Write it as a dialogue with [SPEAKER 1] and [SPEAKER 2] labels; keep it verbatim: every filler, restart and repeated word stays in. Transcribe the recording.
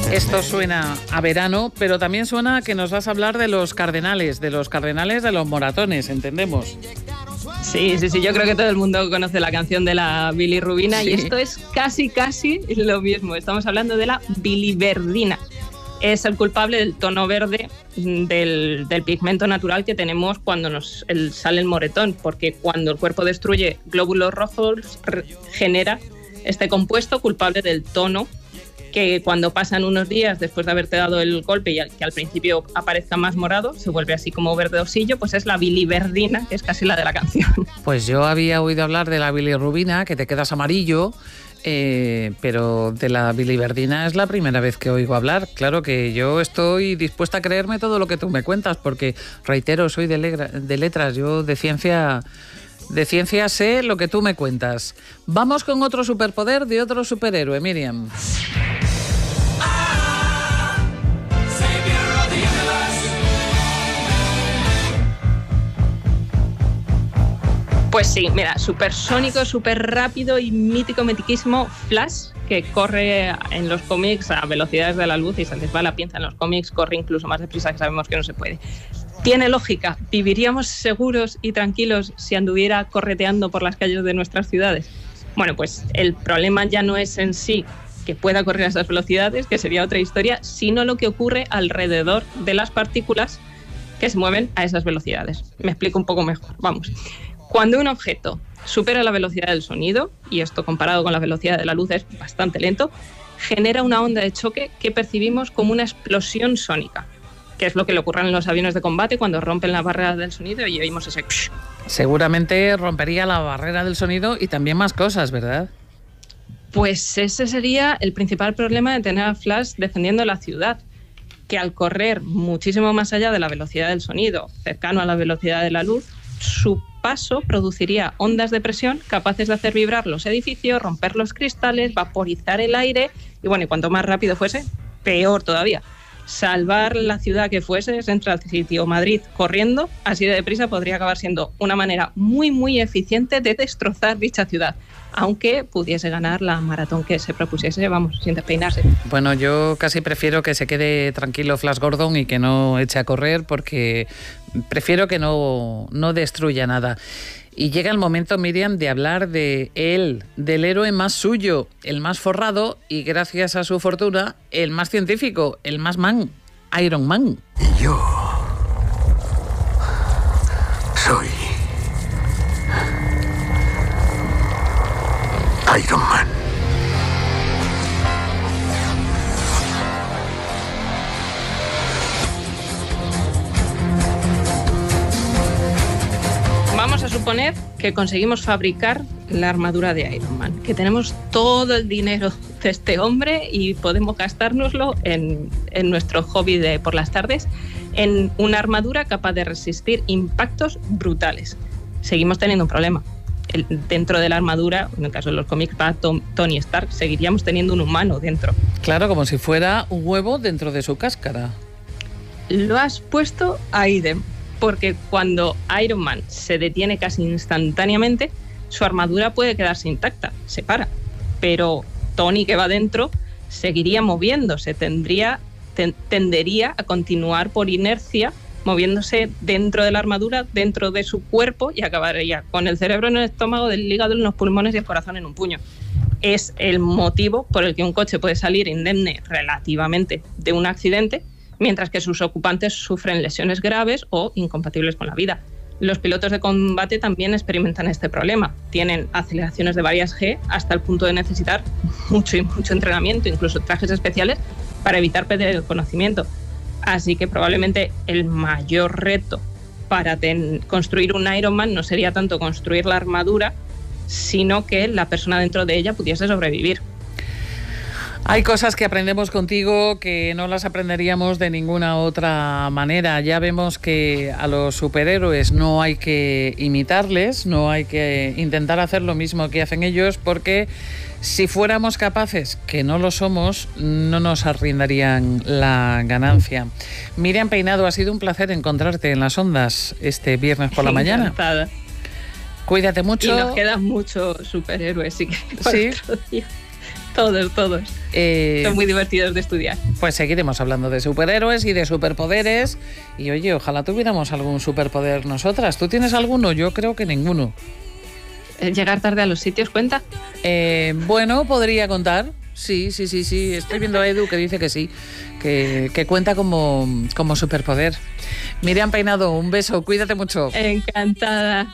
[SPEAKER 1] Esto suena a verano, pero también suena a que nos vas a hablar de los cardenales, de los cardenales de los moratones, ¿entendemos?
[SPEAKER 2] Sí, sí, sí, yo creo que todo el mundo conoce la canción de la bilirrubina, sí. Y esto es casi, casi lo mismo. Estamos hablando de la biliverdina. Es el culpable del tono verde del, del pigmento natural que tenemos cuando nos el, sale el moretón, porque cuando el cuerpo destruye glóbulos rojos genera este compuesto culpable del tono, que cuando pasan unos días después de haberte dado el golpe y al, que al principio aparezca más morado, se vuelve así como verdosillo, pues es la biliverdina, que es casi la de la canción.
[SPEAKER 1] Pues yo había oído hablar de la bilirrubina, que te quedas amarillo, eh, pero de la biliverdina es la primera vez que oigo hablar. Claro que yo estoy dispuesta a creerme todo lo que tú me cuentas, porque, reitero, soy de, legra, de letras, yo de ciencia... De ciencia sé lo que tú me cuentas. Vamos con otro superpoder de otro superhéroe, Miriam.
[SPEAKER 2] Pues sí, mira, supersónico, súper rápido y mítico, mitiquísimo Flash, que corre en los cómics a velocidades de la luz y se les va la pinza en los cómics, corre incluso más deprisa, que sabemos que no se puede. Tiene lógica. ¿Viviríamos seguros y tranquilos si anduviera correteando por las calles de nuestras ciudades? Bueno, pues el problema ya no es en sí que pueda correr a esas velocidades, que sería otra historia, sino lo que ocurre alrededor de las partículas que se mueven a esas velocidades. Me explico un poco mejor. Vamos. Cuando un objeto supera la velocidad del sonido, y esto comparado con la velocidad de la luz es bastante lento, genera una onda de choque que percibimos como una explosión sónica, que es lo que le ocurre en los aviones de combate cuando rompen la barrera del sonido y oímos ese...
[SPEAKER 1] Seguramente rompería la barrera del sonido y también más cosas, ¿verdad?
[SPEAKER 2] Pues ese sería el principal problema de tener a Flash defendiendo la ciudad, que al correr muchísimo más allá de la velocidad del sonido, cercano a la velocidad de la luz, su paso produciría ondas de presión capaces de hacer vibrar los edificios, romper los cristales, vaporizar el aire y bueno, y cuanto más rápido fuese, peor todavía. Salvar la ciudad que fuese, Central City o Madrid, corriendo así de deprisa podría acabar siendo una manera muy, muy eficiente de destrozar dicha ciudad, aunque pudiese ganar la maratón que se propusiese, vamos, sin despeinarse.
[SPEAKER 1] Bueno, yo casi prefiero que se quede tranquilo Flash Gordon y que no eche a correr, porque prefiero que no, no destruya nada. Y llega el momento, Miriam, de hablar de él, del héroe más suyo, el más forrado y, gracias a su fortuna, el más científico, el más man, Iron Man.
[SPEAKER 3] Y yo soy Iron Man.
[SPEAKER 2] Vamos a suponer que conseguimos fabricar la armadura de Iron Man, que tenemos todo el dinero de este hombre y podemos gastárnoslo en, en nuestro hobby de por las tardes, en una armadura capaz de resistir impactos brutales. Seguimos teniendo un problema. El, dentro de la armadura, en el caso de los cómics, para Tom, Tony Stark, seguiríamos teniendo un humano dentro.
[SPEAKER 1] Claro, como si fuera un huevo dentro de su cáscara.
[SPEAKER 2] Lo has puesto ahí de... Porque cuando Iron Man se detiene casi instantáneamente, su armadura puede quedarse intacta, se para. Pero Tony, que va dentro, seguiría moviéndose, tendría, ten, tendería a continuar por inercia, moviéndose dentro de la armadura, dentro de su cuerpo, y acabaría con el cerebro en el estómago, el hígado en los pulmones y el corazón en un puño. Es el motivo por el que un coche puede salir indemne relativamente de un accidente, mientras que sus ocupantes sufren lesiones graves o incompatibles con la vida. Los pilotos de combate también experimentan este problema. Tienen aceleraciones de varias G hasta el punto de necesitar mucho y mucho entrenamiento, incluso trajes especiales, para evitar perder el conocimiento. Así que probablemente el mayor reto para ten- construir un Iron Man no sería tanto construir la armadura, sino que la persona dentro de ella pudiese sobrevivir.
[SPEAKER 1] Hay cosas que aprendemos contigo que no las aprenderíamos de ninguna otra manera. Ya vemos que a los superhéroes no hay que imitarles, no hay que intentar hacer lo mismo que hacen ellos, porque si fuéramos capaces, que no lo somos, no nos arrendarían la ganancia. Miriam Peinado, ha sido un placer encontrarte en las ondas este viernes por la mañana.
[SPEAKER 2] Encantada.
[SPEAKER 1] Cuídate mucho.
[SPEAKER 2] Y nos quedan muchos superhéroes, sí que
[SPEAKER 1] sí.
[SPEAKER 2] otro día. Todos, todos.
[SPEAKER 1] Eh,
[SPEAKER 2] Son muy divertidos de estudiar.
[SPEAKER 1] Pues seguiremos hablando de superhéroes y de superpoderes. Y oye, ojalá tuviéramos algún superpoder nosotras. ¿Tú tienes alguno? Yo creo que ninguno.
[SPEAKER 2] ¿Llegar tarde a los sitios cuenta?
[SPEAKER 1] Eh, bueno, podría contar. Sí, sí, sí, sí. Estoy viendo a Edu que dice que sí, que, que cuenta como, como superpoder. Miriam Peinado, un beso, cuídate mucho.
[SPEAKER 2] Encantada.